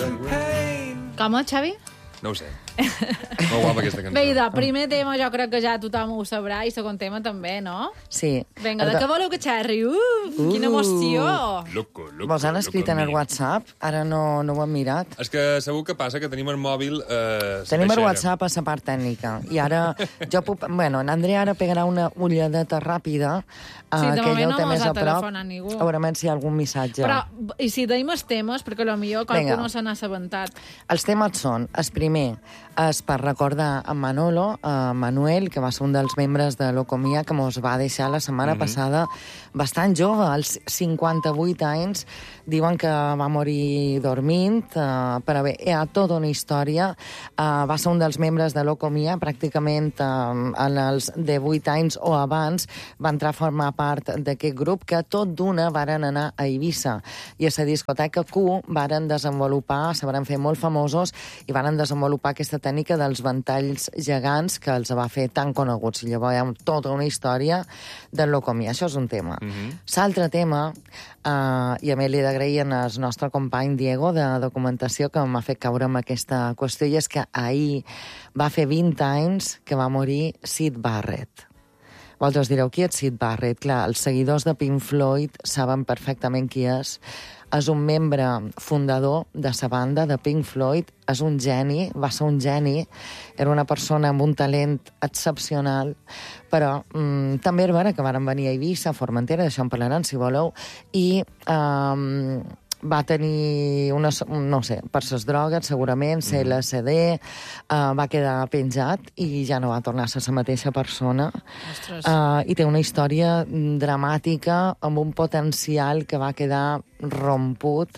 Com, Xavi? No ho sé. Molt guapa aquesta cançó. Bé, idò, primer tema jo crec que ja tothom ho sabrà i segon tema també, no? Sí. Vinga, de què voleu que xerri? Quina emoció! Loco. Vos han escrit en el WhatsApp? Ara no ho hem mirat. És que segur que passa que tenim el mòbil... Tenim el WhatsApp a la part tècnica. I ara jo puc... Bueno, en Andrea ara pegarà una ulladeta ràpida Sí, de que moment ella no ho té mos més ha a prop. telefonat ningú. A veure si hi ha algun missatge. Però, i si deim els temes, perquè potser qualcú Vinga. no se n'ha assabentat. Els temes són, el primer, és per recordar a Manolo, a Manuel, que va ser un dels membres de Locomia, que mos va deixar la setmana passada bastant jove, als 58 anys. Diuen que va morir dormint, però bé, hi ha tota una història. Va ser un dels membres de Locomia, pràcticament en els 18 anys o abans va entrar a formar part d'aquest grup, que tot d'una varen anar a Eivissa. I a la discoteca Q varen desenvolupar, se varen fer molt famosos i varen desenvolupar aquesta tècnica dels ventalls gegants que els va fer tan coneguts. I llavors hi ha tota una història de Locomia. Això és un tema. L'altre tema, i a mi li he d'agrair al nostre company Diego de documentació que m'ha fet caure amb aquesta qüestió, i és que ahir va fer 20 anys que va morir Syd Barrett. Vosaltres direu, qui és Syd Barrett? Clar, els seguidors de Pink Floyd saben perfectament qui és. És un membre fundador de la banda de Pink Floyd, és un geni, va ser un geni, era una persona amb un talent excepcional, però també era vera que varen venir a Eivissa, a Formentera, d'això en parlaran, si voleu, i va tenir no sé, per les drogues, segurament, LSD, va quedar penjat i ja no va tornar a ser la mateixa persona. I té una història dramàtica amb un potencial que va quedar romput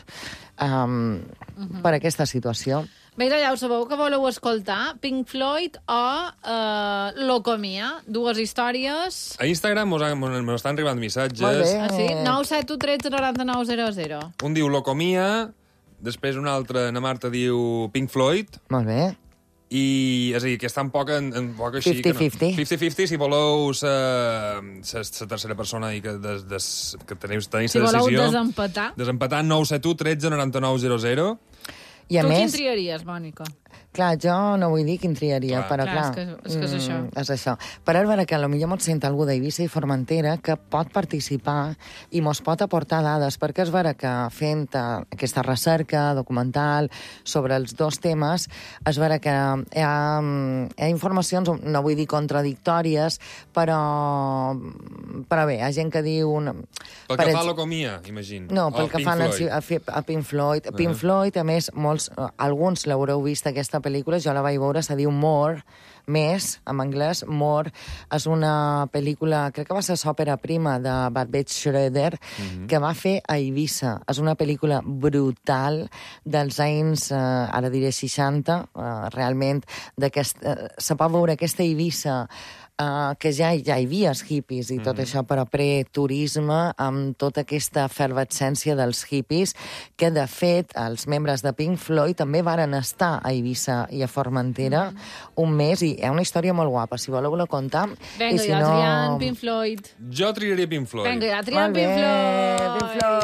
per aquesta situació. Bé, ja ho sabeu que voleu escoltar, Pink Floyd o Locomia, dues històries... A Instagram me estan arribant missatges. Molt bé. Ah, sí? 971 13 99 00. Un diu Locomia, després un altre, na Marta, diu Pink Floyd, Molt bé. i és a dir, que està en poc així... 50-50. 50-50, si voleu la tercera persona i que teniu la Si decisió... voleu desempatar. Desempatar 971 13 99 00. I a Tu més, quin triaries, Mònica? clar, jo no vull dir quin triaria, però Clar, clar... és que és això. És això. Però és vera que potser mos sent algú d'Eivissa i Formentera que pot participar i mos pot aportar dades, perquè és vera que fent aquesta recerca documental sobre els dos temes, és vera que hi ha informacions, no vull dir contradictòries, però bé, hi ha gent que diu... Pel que fa a Locomia, imagino. No, pel que fan a Pink Floyd. Pink Floyd, a més, alguns l'haureu vist, aquesta pel·lícula, jo la vaig veure, se diu More, més, en anglès, More, és una pel·lícula, crec que va ser l'òpera prima de Babette Schroeder, que va fer a Eivissa. És una pel·lícula brutal dels anys, ara diré 60, realment, se pot veure aquesta Eivissa que ja hi havia els hippies i tot això, però pre-turisme, amb tota aquesta efervescència dels hippies, que de fet els membres de Pink Floyd també varen estar a Eivissa i a Formentera un mes, i hi ha una història molt guapa, si voleu la contar. Vinga, si ja no... triant Pink Floyd. Jo triaria Pink Floyd. Vinga, ja triant Molt bé, Pink Floyd. Pink Floyd.